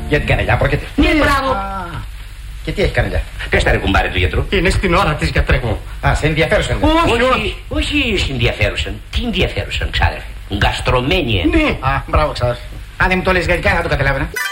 Για την κανελιά πρόκειται. Ναι, μπράβο. Και τι έχει κανελιά? Πες τα ρε κουμπάρε του γιατρού. Είναι στην ώρα της, γιατρέ μου. Α, σε ενδιαφέρουσαν. Όχι ενδιαφέρουσαν. Τι ενδιαφέρουσαν, ξάδερφε? Γκαστρωμένη. Ναι. Α, μπράβο, ξάδερφε. Αν δεν μου το λες γαλλικά, θα το καταλάβαινα.